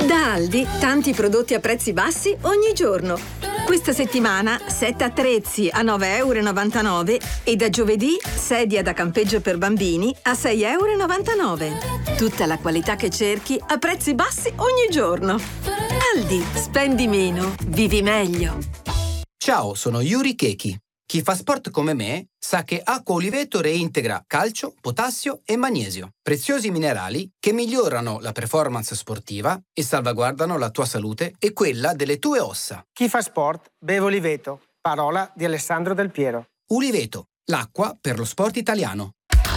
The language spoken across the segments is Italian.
Da Aldi, tanti prodotti a prezzi bassi ogni giorno. Questa settimana, set attrezzi a 9,99 € e da giovedì sedia da campeggio per bambini a 6,99 €. Tutta la qualità che cerchi a prezzi bassi ogni giorno. Aldi, spendi meno, vivi meglio. Ciao, sono Yuri Keki. Chi fa sport come me sa che Acqua Oliveto reintegra calcio, potassio e magnesio, preziosi minerali che migliorano la performance sportiva e salvaguardano la tua salute e quella delle tue ossa. Chi fa sport beve Oliveto, parola di Alessandro Del Piero. Oliveto, l'acqua per lo sport italiano.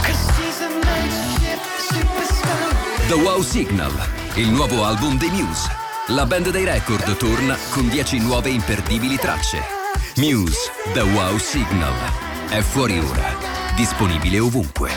The Wow Signal, il nuovo album dei Muse. La band dei record torna con 10 nuove imperdibili tracce. Muse, The Wow Signal. È fuori ora. Disponibile ovunque.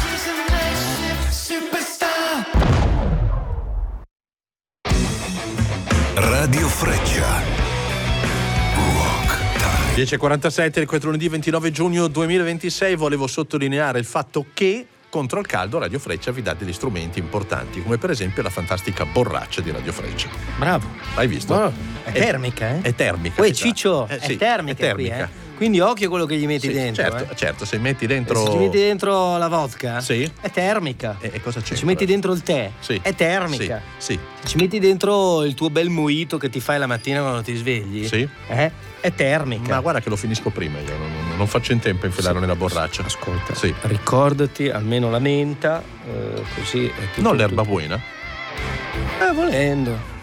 Radio Freccia. Walk Time. 10:47 del lunedì 29 giugno 2026. Volevo sottolineare il fatto che contro il caldo Radio Freccia vi dà degli strumenti importanti, come per esempio la fantastica borraccia di Radio Freccia. Bravo. L'hai visto? Bravo. È termica, eh? È termica. Uè, Ciccio, sì, è termica qui, eh? Quindi occhio a quello che gli metti dentro. Certo, se metti dentro. Se ci metti dentro la vodka, sì, è termica. E cosa c'è? Se ci metti dentro il tè, sì, è termica. Sì. Se ci metti dentro il tuo bel mojito che ti fai la mattina quando ti svegli, sì, è termica. Ma guarda che lo finisco prima, io non faccio in tempo a infilarlo nella borraccia. Ascolta, sì, ricordati almeno la menta, così è tutto, non l'erba buena? Volendo.